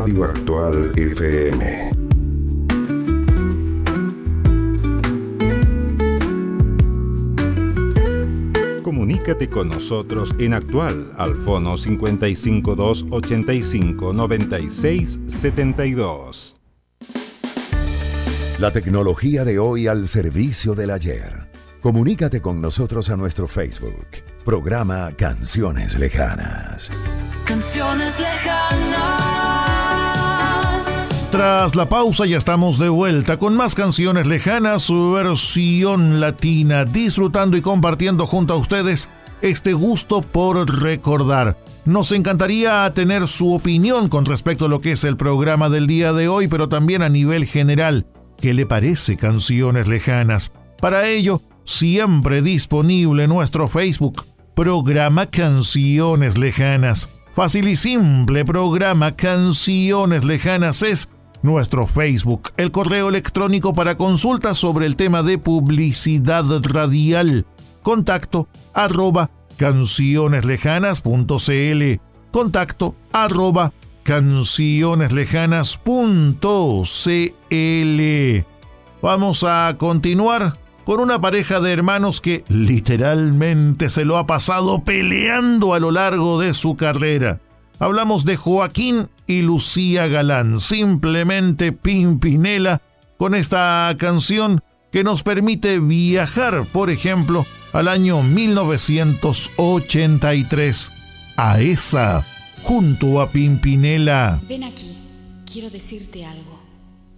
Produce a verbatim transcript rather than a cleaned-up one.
Radio Actual F M. Comunícate con nosotros en Actual al fono cincuenta y cinco dos ochenta y cinco noventa y seis setenta y dos. La tecnología de hoy al servicio del ayer. Comunícate con nosotros a nuestro Facebook. Programa Canciones Lejanas. Canciones lejanas. Tras la pausa ya estamos de vuelta con más Canciones Lejanas, su versión latina, disfrutando y compartiendo junto a ustedes este gusto por recordar. Nos encantaría tener su opinión con respecto a lo que es el programa del día de hoy, pero también a nivel general. ¿Qué le parece Canciones Lejanas? Para ello, siempre disponible en nuestro Facebook, Programa Canciones Lejanas. Fácil y simple, Programa Canciones Lejanas es nuestro Facebook. El correo electrónico para consultas sobre el tema de publicidad radial. Contacto arroba cancioneslejanas.cl. Contacto arroba cancioneslejanas.cl. Vamos a continuar con una pareja de hermanos que literalmente se lo ha pasado peleando a lo largo de su carrera. Hablamos de Joaquín y Lucía Galán, simplemente Pimpinela, con esta canción que nos permite viajar, por ejemplo, al año mil novecientos ochenta y tres. A esa, junto a Pimpinela. Ven aquí, quiero decirte algo.